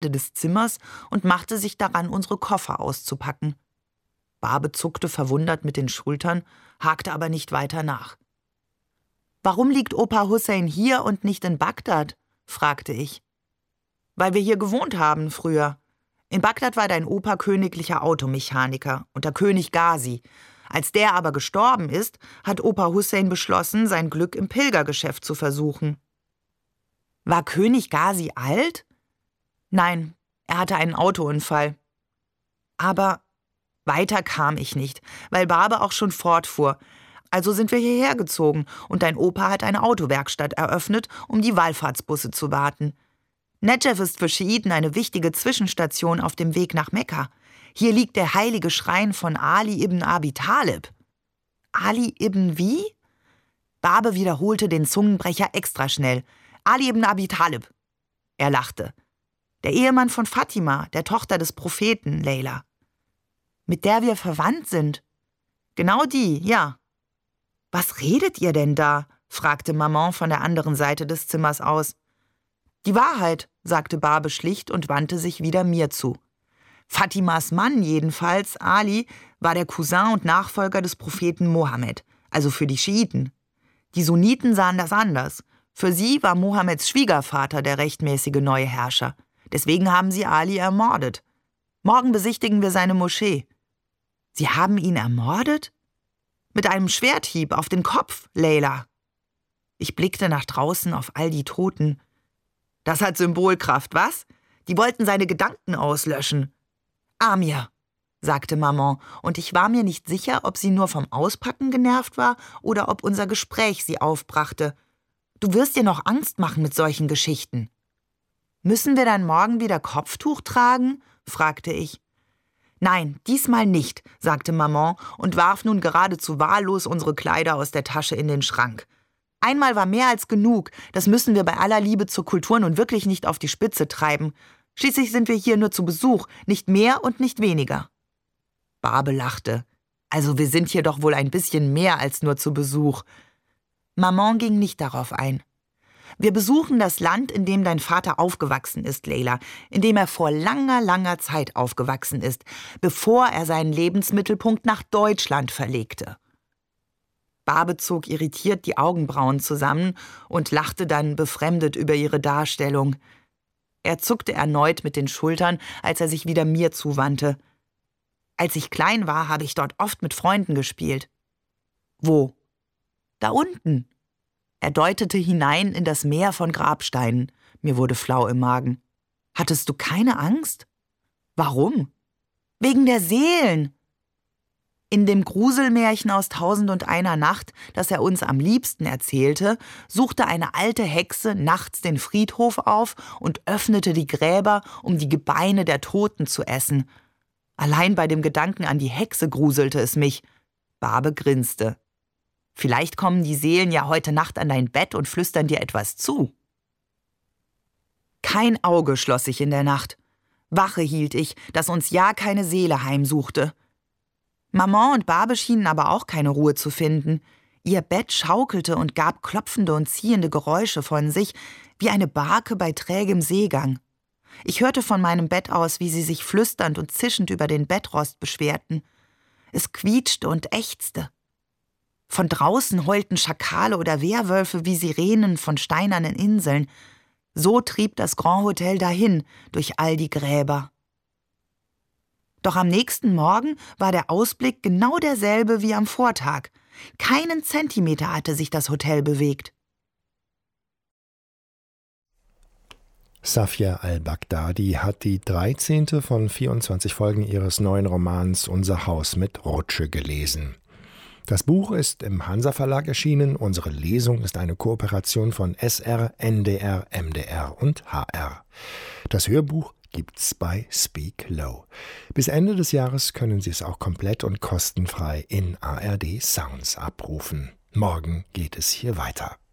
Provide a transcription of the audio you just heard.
des Zimmers und machte sich daran, unsere Koffer auszupacken. Barbe zuckte verwundert mit den Schultern, hakte aber nicht weiter nach. »Warum liegt Opa Hussein hier und nicht in Bagdad?« fragte ich. »Weil wir hier gewohnt haben früher. In Bagdad war dein Opa königlicher Automechaniker unter König Gazi. Als der aber gestorben ist, hat Opa Hussein beschlossen, sein Glück im Pilgergeschäft zu versuchen.« »War König Gazi alt?« »Nein, er hatte einen Autounfall.« »Aber weiter kam ich nicht, weil Barbe auch schon fortfuhr. Also sind wir hierher gezogen und dein Opa hat eine Autowerkstatt eröffnet, um die Wallfahrtsbusse zu warten. Nedjev ist für Schiiten eine wichtige Zwischenstation auf dem Weg nach Mekka. Hier liegt der heilige Schrein von Ali ibn Abi Talib.« »Ali ibn wie?« Barbe wiederholte den Zungenbrecher extra schnell. »Ali ibn Abi Talib.« Er lachte. »Der Ehemann von Fatima, der Tochter des Propheten, Leila.« »Mit der wir verwandt sind?« »Genau die, ja.« »Was redet ihr denn da?« fragte Maman von der anderen Seite des Zimmers aus. »Die Wahrheit«, sagte Barbe schlicht und wandte sich wieder mir zu. »Fatimas Mann jedenfalls, Ali, war der Cousin und Nachfolger des Propheten Mohammed, also für die Schiiten. Die Sunniten sahen das anders. Für sie war Mohammeds Schwiegervater der rechtmäßige neue Herrscher. Deswegen haben sie Ali ermordet. Morgen besichtigen wir seine Moschee.« »Sie haben ihn ermordet?« »Mit einem Schwerthieb auf den Kopf, Leila.« Ich blickte nach draußen auf all die Toten. »Das hat Symbolkraft, was? Die wollten seine Gedanken auslöschen.« »Amir«, sagte Maman, und ich war mir nicht sicher, ob sie nur vom Auspacken genervt war oder ob unser Gespräch sie aufbrachte. »Du wirst dir noch Angst machen mit solchen Geschichten.« »Müssen wir dann morgen wieder Kopftuch tragen?« fragte ich. »Nein, diesmal nicht«, sagte Maman und warf nun geradezu wahllos unsere Kleider aus der Tasche in den Schrank. »Einmal war mehr als genug, das müssen wir bei aller Liebe zur Kultur nun wirklich nicht auf die Spitze treiben. Schließlich sind wir hier nur zu Besuch, nicht mehr und nicht weniger.« Barbe lachte. »Also wir sind hier doch wohl ein bisschen mehr als nur zu Besuch.« Maman ging nicht darauf ein. »Wir besuchen das Land, in dem dein Vater aufgewachsen ist, Leila, in dem er vor langer, langer Zeit aufgewachsen ist, bevor er seinen Lebensmittelpunkt nach Deutschland verlegte.« Barbe zog irritiert die Augenbrauen zusammen und lachte dann befremdet über ihre Darstellung. Er zuckte erneut mit den Schultern, als er sich wieder mir zuwandte. »Als ich klein war, habe ich dort oft mit Freunden gespielt.« »Wo?« »Da unten.« Er deutete hinein in das Meer von Grabsteinen. Mir wurde flau im Magen. »Hattest du keine Angst?« »Warum?« »Wegen der Seelen.« In dem Gruselmärchen aus 1001 Nacht, das er uns am liebsten erzählte, suchte eine alte Hexe nachts den Friedhof auf und öffnete die Gräber, um die Gebeine der Toten zu essen. Allein bei dem Gedanken an die Hexe gruselte es mich. Barbe grinste. »Vielleicht kommen die Seelen ja heute Nacht an dein Bett und flüstern dir etwas zu.« Kein Auge schloss ich in der Nacht. Wache hielt ich, dass uns ja keine Seele heimsuchte. Maman und Barbe schienen aber auch keine Ruhe zu finden. Ihr Bett schaukelte und gab klopfende und ziehende Geräusche von sich, wie eine Barke bei trägem Seegang. Ich hörte von meinem Bett aus, wie sie sich flüsternd und zischend über den Bettrost beschwerten. Es quietschte und ächzte. Von draußen heulten Schakale oder Wehrwölfe wie Sirenen von steinernen Inseln. So trieb das Grand Hotel dahin, durch all die Gräber. Doch am nächsten Morgen war der Ausblick genau derselbe wie am Vortag. Keinen Zentimeter hatte sich das Hotel bewegt. Safia al-Baghdadi hat die 13. von 24 Folgen ihres neuen Romans Unser Haus mit Rutsche gelesen. Das Buch ist im Hansa Verlag erschienen. Unsere Lesung ist eine Kooperation von SR, NDR, MDR und HR. Das Hörbuch gibt's bei Speak Low. Bis Ende des Jahres können Sie es auch komplett und kostenfrei in ARD Sounds abrufen. Morgen geht es hier weiter.